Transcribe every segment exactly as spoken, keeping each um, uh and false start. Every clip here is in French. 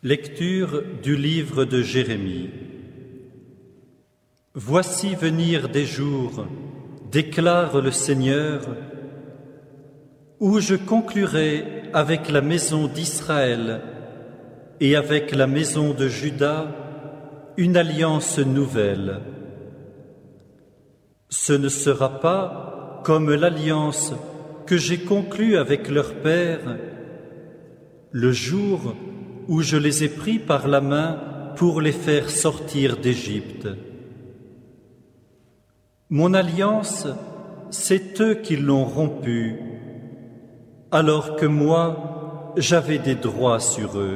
Lecture du livre de Jérémie. Voici venir des jours, déclare le Seigneur, où je conclurai avec la maison d'Israël et avec la maison de Juda une alliance nouvelle. Ce ne sera pas comme l'alliance que j'ai conclue avec leur père le jour où je les ai pris par la main pour les faire sortir d'Égypte. Mon alliance, c'est eux qui l'ont rompue, alors que moi, j'avais des droits sur eux.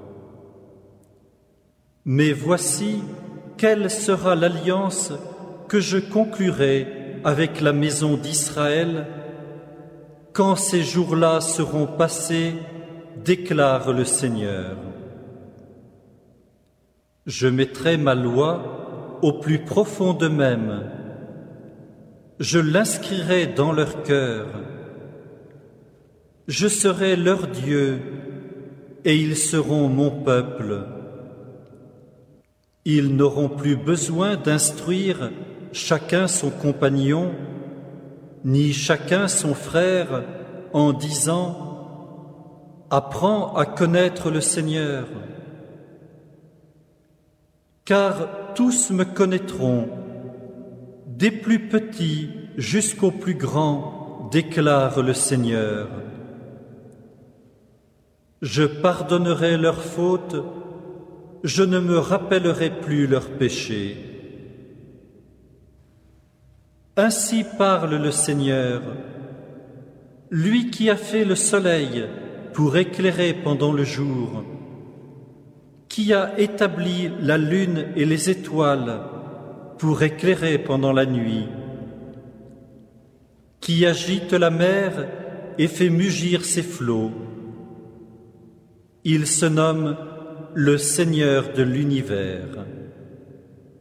Mais voici quelle sera l'alliance que je conclurai avec la maison d'Israël quand ces jours-là seront passés, déclare le Seigneur. Je mettrai ma loi au plus profond d'eux-mêmes. Je l'inscrirai dans leur cœur. Je serai leur Dieu et ils seront mon peuple. Ils n'auront plus besoin d'instruire chacun son compagnon, ni chacun son frère en disant « Apprends à connaître le Seigneur ». Car tous me connaîtront, des plus petits jusqu'aux plus grands, déclare le Seigneur. Je pardonnerai leurs fautes, je ne me rappellerai plus leurs péchés. Ainsi parle le Seigneur, lui qui a fait le soleil pour éclairer pendant le jour, qui a établi la lune et les étoiles pour éclairer pendant la nuit, qui agite la mer et fait mugir ses flots. Il se nomme le Seigneur de l'univers.